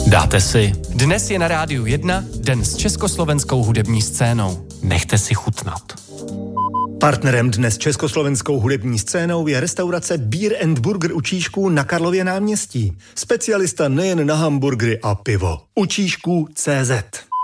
Dáte si. Dnes je na Rádiu 1 den s československou hudební scénou. Nechte si chutnat. Partnerem dnes s československou hudební scénou je restaurace Beer and Burger u Čížků na Karlově náměstí. Specialista nejen na hamburgery a pivo. U Čížků CZ.